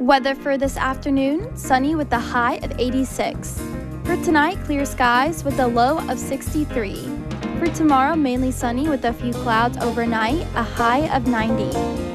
Weather for this afternoon, sunny with a high of 86. For tonight, clear skies with a low of 63. For tomorrow, mainly sunny with a few clouds overnight, a high of 90.